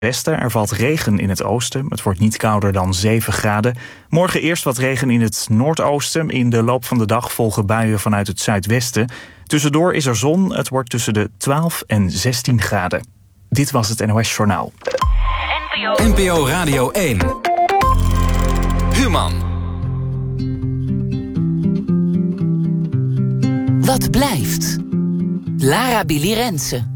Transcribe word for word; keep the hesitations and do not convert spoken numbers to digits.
Westen, er valt regen in het oosten. Het wordt niet kouder dan zeven graden. Morgen eerst wat regen in het noordoosten. In de loop van de dag volgen buien vanuit het zuidwesten. Tussendoor is er zon. Het wordt tussen de twaalf en zestien graden. Dit was het N O S Journaal. N P O Radio één. Human. Wat blijft? Lara Billy Rensen.